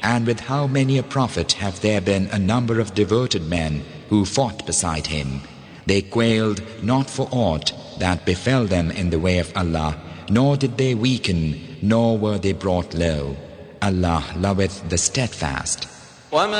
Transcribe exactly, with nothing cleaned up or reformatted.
And with how many a prophet have there been a number of devoted men who fought beside him. They quailed not for aught that befell them in the way of Allah, nor did they weaken, nor were they brought low. Allah loveth the steadfast.